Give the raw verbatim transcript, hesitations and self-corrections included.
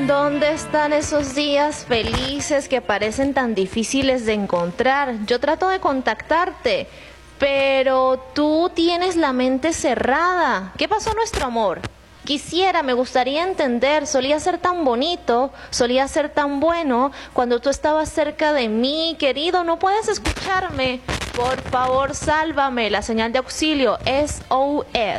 ¿Dónde están esos días felices que parecen tan difíciles de encontrar? Yo trato de contactarte, pero tú tienes la mente cerrada. ¿Qué pasó nuestro amor? Quisiera, me gustaría entender, solía ser tan bonito, solía ser tan bueno cuando tú estabas cerca de mí, querido, ¿no puedes escucharme? Por favor, sálvame, la señal de auxilio, S O S.